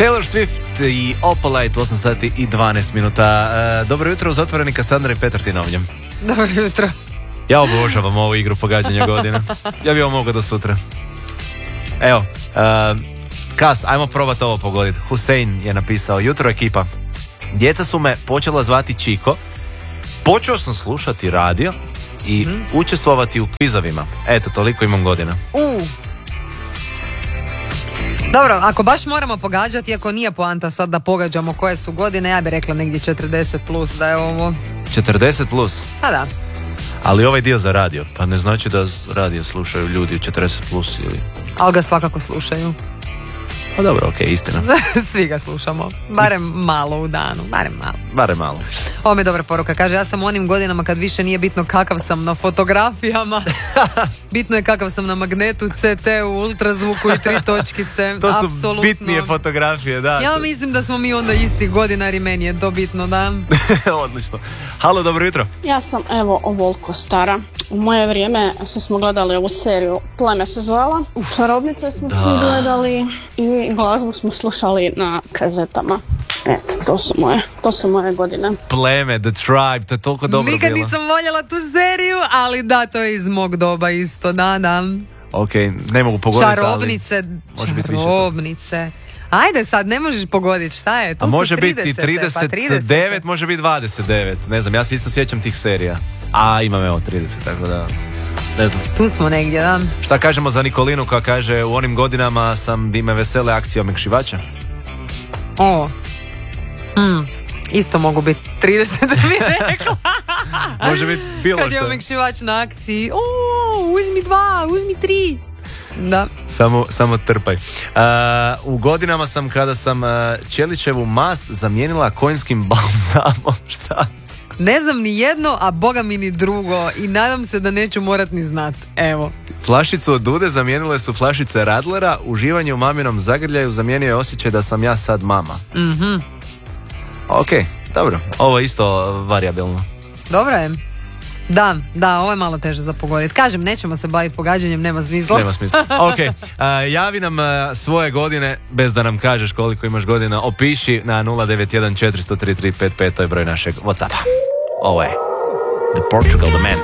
Taylor Swift i Opalite, 8 sati i 12 minuta. Dobro jutro uz otvorenika Sandra i Petar Tinovnjem. Dobro jutro. Ja obožavam ovu igru pogađanja godina. Ja bi ovo mogao do sutra. Evo, Kas, ajmo probati ovo pogoditi. Husein je napisao: jutro ekipa. Djeca su me počela zvati Čiko. Počeo sam slušati radio i učestvovati u kvizovima. Eto, toliko imam godina. Dobro, ako baš moramo pogađati, iako nije poanta sad da pogađamo koje su godine, ja bih rekla negdje 40 plus da je ovo. 40 plus? Pa da. Ali ovaj dio za radio, pa ne znači da radio slušaju ljudi 40 plus ili... Ali ga svakako slušaju. Pa dobro, okej, istina. Svi ga slušamo. Barem malo u danu. Barem malo. Ovo mi je dobra poruka. Kaže, ja sam u onim godinama kad više nije bitno kakav sam na fotografijama. Bitno je kakav sam na magnetu, CT-u, ultrazvuku i 3 točkice. To su apsolutno bitnije fotografije, da. Ja mislim da smo mi onda isti godinari, meni je to bitno, da. Odlično. Halo, dobro jutro. Ja sam ovoliko stara. U moje vrijeme smo gledali ovu seriju, Pleme se zvala. Čarobnice smo svi gledali i glazbu smo slušali na kazetama. Eto, to su moje godine. Pleme, The Tribe, to je toliko dobro Nikad bilo. nisam voljela tu seriju, ali da, to je iz mog doba isto, da. Ok, ne mogu pogoditi, Čarobnice. Ajde sad, ne možeš pogoditi, šta je? To a može su 30, biti 39, može biti 29. Ne znam, ja se isto sjećam tih serija. A imam 30, tako da... Ne znam. Tu smo negdje, da. Šta kažemo za Nikolinu koja kaže: u onim godinama sam di me vesele akcije omekšivača? Isto mogu biti 30, da mi rekla. Može biti bilo što. Kad je omekšivač na akciji, uzmi 2, uzmi 3. Da. Samo trpaj. U godinama sam kada sam Čelićevu mast zamijenila konjskim balzamom. Šta? Ne znam ni jedno, a boga mi ni drugo i nadam se da neću morat ni znat. Evo. Flašicu od Dude zamijenile su flašice Radlera. Uživanje u maminom zagrljaju zamijenio je osjećaj da sam ja sad mama. Ok, dobro. Ovo je isto varijabilno. Dobro je. Da, ovo je malo teže za pogoditi. Kažem, nećemo se baviti pogađanjem, nema smisla. Ok, javi nam svoje godine, bez da nam kažeš koliko imaš godina. Opiši na 091 400 3355, to je broj našeg WhatsAppa. Ovo je The Portugal The Man.